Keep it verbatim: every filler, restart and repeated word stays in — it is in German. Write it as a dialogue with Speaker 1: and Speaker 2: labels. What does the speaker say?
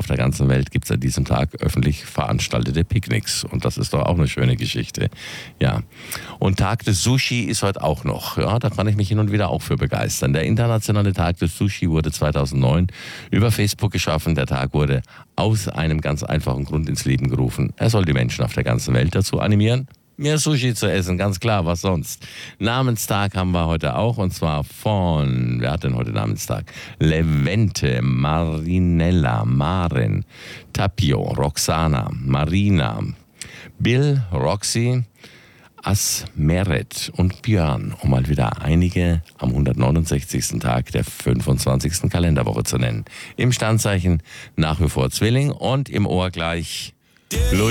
Speaker 1: auf der ganzen Welt gibt es an diesem Tag öffentlich veranstaltete Picknicks. Und das ist doch auch eine schöne Geschichte. Ja. Und Tag des Sushi ist heute auch noch. Ja, da kann ich mich hin und wieder auch für begeistern. Der internationale Tag des Sushi wurde zweitausendneun über Facebook geschaffen. Der Tag wurde aus einem ganz einfachen Grund ins Leben gerufen. Er soll die Menschen auf der ganzen Welt dazu animieren, mehr Sushi zu essen, ganz klar, was sonst. Namenstag haben wir heute auch, und zwar von, wer hat denn heute Namenstag? Levente, Marinella, Maren, Tapio, Roxana, Marina, Bill, Roxy, Asmeret und Björn, um mal wieder einige am hundertneunundsechzigsten Tag der fünfundzwanzigsten Kalenderwoche zu nennen. Im Standzeichen nach wie vor Zwilling und im Ohr gleich Ludwig.